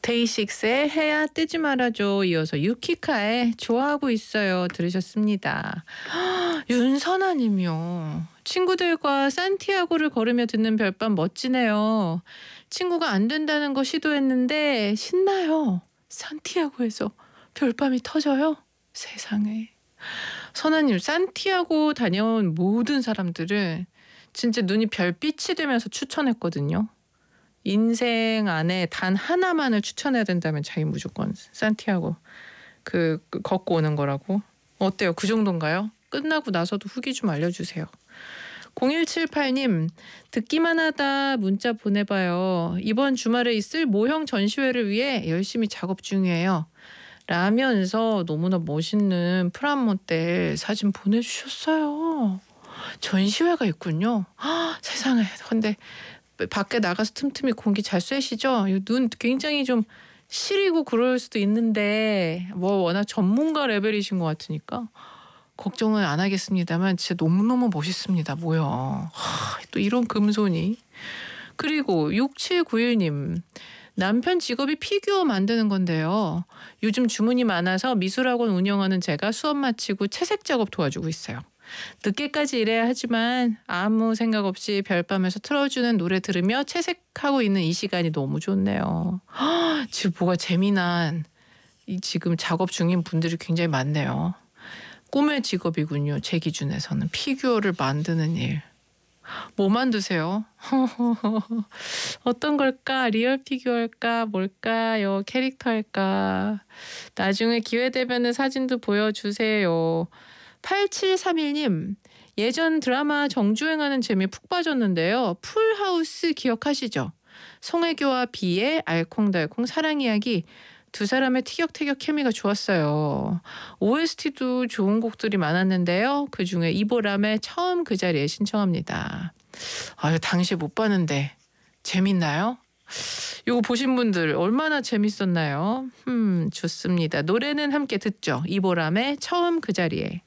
데이식스의 해야 뜨지 말아줘 이어서 유키카의 좋아하고 있어요 들으셨습니다. 윤선아님이요. 친구들과 산티아고를 걸으며 듣는 별밤 멋지네요. 친구가 안 된다는 거 시도했는데 신나요. 산티아고에서 별밤이 터져요. 세상에. 선아님 산티아고 다녀온 모든 사람들을 진짜 눈이 별빛이 되면서 추천했거든요. 인생 안에 단 하나만을 추천해야 된다면 자기 무조건 산티아고 그 걷고 오는 거라고. 어때요? 그 정도인가요? 끝나고 나서도 후기 좀 알려주세요. 0178님 듣기만 하다 문자 보내봐요. 이번 주말에 있을 모형 전시회를 위해 열심히 작업 중이에요. 라면서 너무나 멋있는 프라모델 사진 보내주셨어요. 전시회가 있군요. 세상에. 근데 밖에 나가서 틈틈이 공기 잘 쐬시죠? 눈 굉장히 좀 시리고 그럴 수도 있는데 뭐 워낙 전문가 레벨이신 것 같으니까 걱정은 안 하겠습니다만 진짜 너무너무 멋있습니다. 뭐야. 또 이런 금손이. 그리고 6791님. 남편 직업이 피규어 만드는 건데요. 요즘 주문이 많아서 미술학원 운영하는 제가 수업 마치고 채색 작업 도와주고 있어요. 늦게까지 일해야 하지만 아무 생각 없이 별밤에서 틀어주는 노래 들으며 채색하고 있는 이 시간이 너무 좋네요. 지금 뭐가 재미난 이 지금 작업 중인 분들이 굉장히 많네요. 꿈의 직업이군요. 제 기준에서는 피규어를 만드는 일. 뭐 만드세요? 어떤 걸까? 리얼 피규어일까? 뭘까요? 캐릭터일까? 나중에 기회 되면은 사진도 보여주세요. 8731님. 예전 드라마 정주행하는 재미 푹 빠졌는데요. 풀하우스 기억하시죠? 송혜교와 비의 알콩달콩 사랑 이야기. 두 사람의 티격태격 케미가 좋았어요. OST도 좋은 곡들이 많았는데요. 그중에 이보람의 처음 그 자리에 신청합니다. 당시 못 봤는데 재밌나요? 이거 보신 분들 얼마나 재밌었나요? 좋습니다. 노래는 함께 듣죠. 이보람의 처음 그 자리에.